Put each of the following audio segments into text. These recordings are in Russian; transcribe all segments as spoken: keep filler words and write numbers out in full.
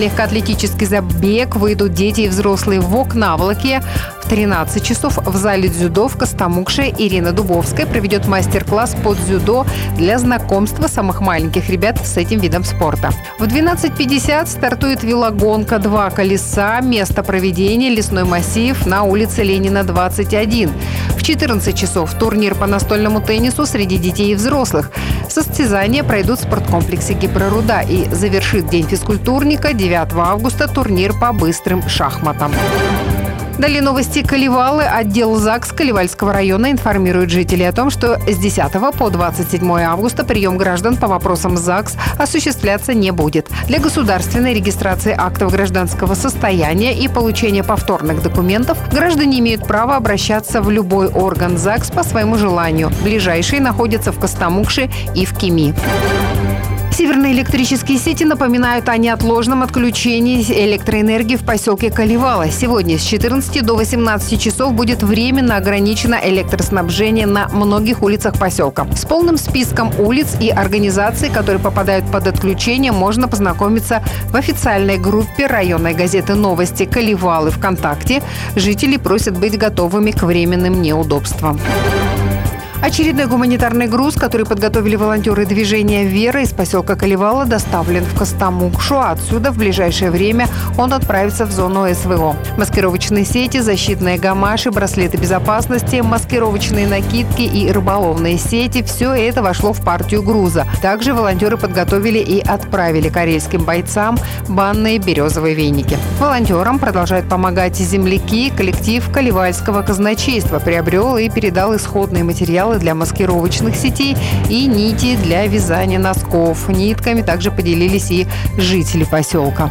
Легкоатлетический забег выйдут дети и взрослые в Вок-Наволоке. В тринадцать часов в зале дзюдо в Костомукше Ирина Дубовская проведет мастер-класс по дзюдо для знакомства самых маленьких ребят с этим видом спорта. В двенадцать пятьдесят стартует велогонка «Два колеса». Место проведения – лесной массив на улице Ленина, двадцать один. В четырнадцать часов турнир по настольному теннису среди детей и взрослых. Состязания пройдут в спорткомплексе «Гидроруда» и завершит день физкультурника девятого августа турнир по быстрым шахматам. Далее новости Калевалы. Отдел ЗАГС Калевальского района информирует жителей о том, что с десятого по двадцать седьмое августа прием граждан по вопросам ЗАГС осуществляться не будет. Для государственной регистрации актов гражданского состояния и получения повторных документов граждане имеют право обращаться в любой орган ЗАГС по своему желанию. Ближайшие находятся в Костомукше и в Кеми. Северные электрические сети напоминают о неотложном отключении электроэнергии в поселке Калевала. Сегодня с четырнадцати до восемнадцати часов будет временно ограничено электроснабжение на многих улицах поселка. С полным списком улиц и организаций, которые попадают под отключение, можно познакомиться в официальной группе районной газеты «Новости Калевалы» ВКонтакте. Жители просят быть готовыми к временным неудобствам. Очередной гуманитарный груз, который подготовили волонтеры движения «Вера» из поселка Калевала, доставлен в Костомукшу. Отсюда в ближайшее время он отправится в зону СВО. Маскировочные сети, защитные гамаши, браслеты безопасности, маскировочные накидки и рыболовные сети – все это вошло в партию груза. Также волонтеры подготовили и отправили карельским бойцам банные березовые веники. Волонтерам продолжают помогать земляки. Коллектив Калевальского казначейства приобрел и передал исходные материалы для маскировочных сетей и нити для вязания носков. Нитками также поделились и жители поселка.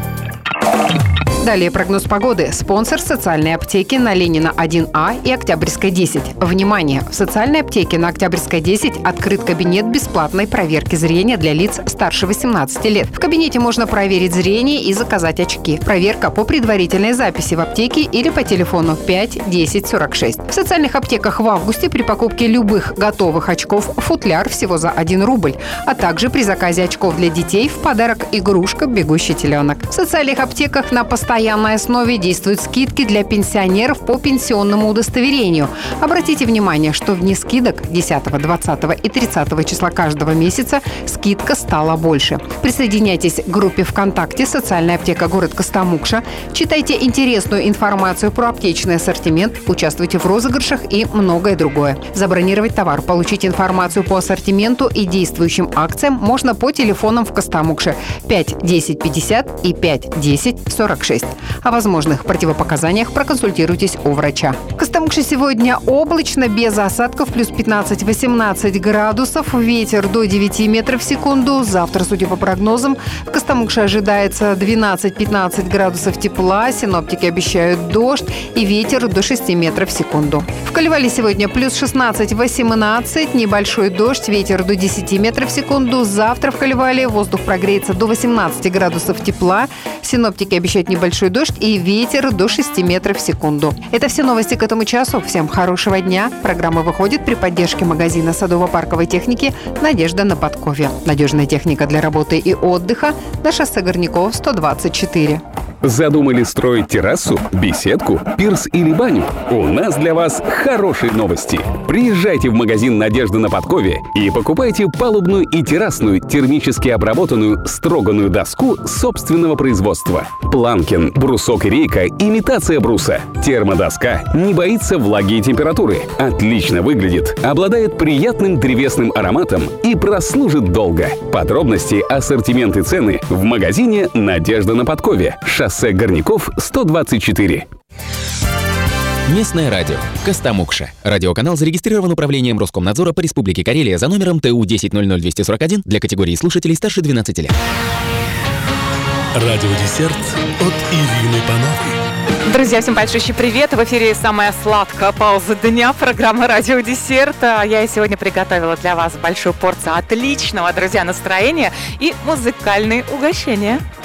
Далее прогноз погоды. Спонсор социальной аптеки на Ленина один А и Октябрьской десять. Внимание! В социальной аптеке на Октябрьской десять открыт кабинет бесплатной проверки зрения для лиц старше восемнадцати лет. В кабинете можно проверить зрение и заказать очки. Проверка по предварительной записи в аптеке или по телефону пять десять сорок шесть. В социальных аптеках в августе при покупке любых готовых очков футляр всего за один рубль, а также при заказе очков для детей в подарок игрушка «Бегущий теленок». В социальных аптеках на постоянной постоянной основе действуют скидки для пенсионеров по пенсионному удостоверению. Обратите внимание, что в дни скидок десятого, двадцатого и тридцатого числа каждого месяца скидка стала больше. Присоединяйтесь к группе ВКонтакте «Социальная аптека город Костомукша», читайте интересную информацию про аптечный ассортимент, участвуйте в розыгрышах и многое другое. Забронировать товар, получить информацию по ассортименту и действующим акциям можно по телефонам в Костомукше пять десять пятьдесят и пять десять сорок шесть. О возможных противопоказаниях проконсультируйтесь у врача. В Костомукше сегодня облачно, без осадков, плюс пятнадцать-восемнадцать градусов, ветер до девяти метров в секунду. Завтра, судя по прогнозам, в Костомукше ожидается двенадцать-пятнадцать градусов тепла, синоптики обещают дождь и ветер до шести метров в секунду. В Калевале сегодня плюс шестнадцать-восемнадцать, небольшой дождь, ветер до десяти метров в секунду. Завтра в Калевале воздух прогреется до восемнадцати градусов тепла, синоптики обещают небольшой дождь и ветер до шести метров в секунду. Это все новости к этому часу. Всем хорошего дня. Программа выходит при поддержке магазина садово-парковой техники «Надежда на подкове». Надежная техника для работы и отдыха на шоссе Горняков, сто двадцать четыре. Задумали строить террасу, беседку, пирс или баню? У нас для вас хорошие новости. Приезжайте в магазин «Надежда на подкове» и покупайте палубную и террасную термически обработанную строганную доску собственного производства. Планкин, брусок и рейка – имитация бруса. Термодоска не боится влаги и температуры. Отлично выглядит, обладает приятным древесным ароматом и прослужит долго. Подробности, ассортимент и цены в магазине «Надежда на подкове». Шоссе Горняков, сто двадцать четыре. Местное радио. Костомукша. Радиоканал зарегистрирован управлением Роскомнадзора по Республике Карелия за номером Т У десять ноль ноль двести сорок один для категории слушателей старше двенадцати лет. Радиодесерт от Ирины Пановой. Друзья, всем большущий привет! В эфире самая сладкая пауза дня, программа «Радиодесерт». Я сегодня приготовила для вас большую порцию отличного, друзья, настроения и музыкальные угощения.